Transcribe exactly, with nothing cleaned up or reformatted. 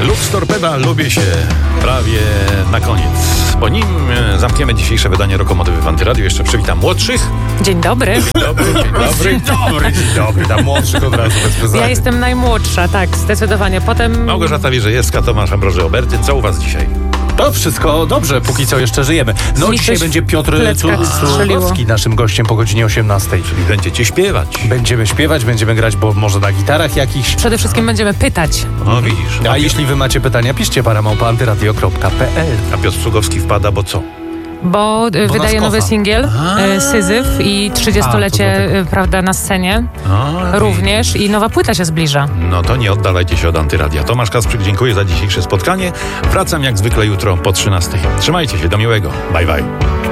Lux Torpeda lubię się prawie na koniec. Po nim zamkniemy dzisiejsze wydanie Rokomotywy w Antyradiu. Jeszcze przywitam młodszych. Dzień dobry. Dzień dobry, dzień dobry, dzień dobry, dzień dobry. Tam młodszych od razu bez przesady. Ja jestem najmłodsza, tak, zdecydowanie. Potem... Małgorzata Wierzejewska, Tomasz Ambroży Obertyn. Co u was dzisiaj? To wszystko dobrze, póki co jeszcze żyjemy. No Mi dzisiaj coś będzie Piotr w pleckach strzeliło. Cudkowski naszym gościem po godzinie osiemnastej. Czyli będziecie śpiewać. Będziemy śpiewać, będziemy grać, bo może na gitarach jakichś. Przede wszystkim będziemy pytać. O, widzisz. A jeśli wy macie pytania, piszcie paramałpa antyradio kropka p l. A Piotr Cugowski wpada, bo co? Bo, y, Bo wydaje nas nowy kocha. singiel y, Syzyf i trzydziestolecie, A, to dlatego. y, prawda, na scenie A, również i nowa płyta się zbliża. No to nie oddalajcie się od Antyradia. Tomasz Kasprzyk, dziękuję za dzisiejsze spotkanie. Wracam jak zwykle jutro po trzynastej. Trzymajcie się, do miłego. Bye, bye.